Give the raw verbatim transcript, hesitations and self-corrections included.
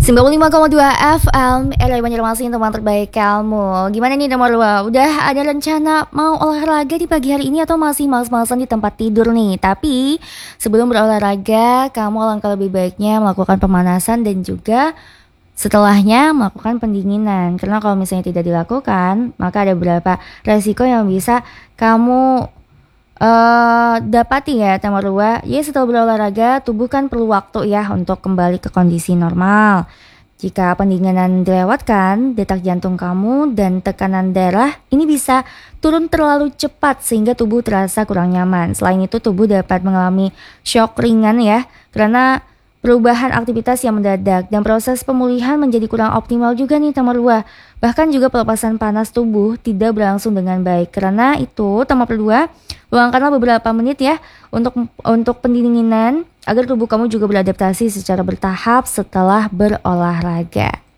sembilan puluh lima koma dua F M R W Banjarmasin, teman terbaik kamu. Gimana nih nomor dua? Udah ada rencana mau olahraga di pagi hari ini atau masih males-malesan di tempat tidur nih? Tapi sebelum berolahraga, kamu alangkah lebih baiknya melakukan pemanasan dan juga setelahnya melakukan pendinginan. Karena kalau misalnya tidak dilakukan, maka ada beberapa resiko yang bisa kamu eh dapati ya Tamar dua. Ya, setelah berolahraga, tubuh kan perlu waktu ya untuk kembali ke kondisi normal. Jika pendinginan dilewatkan, detak jantung kamu dan tekanan darah ini bisa turun terlalu cepat sehingga tubuh terasa kurang nyaman. Selain itu, tubuh dapat mengalami shock ringan ya, karena perubahan aktivitas yang mendadak dan proses pemulihan menjadi kurang optimal juga nih Tamar dua. Bahkan juga pelepasan panas tubuh tidak berlangsung dengan baik. Karena itu Tamar dua, luangkanlah beberapa menit ya untuk untuk pendinginan agar tubuh kamu juga beradaptasi secara bertahap setelah berolahraga.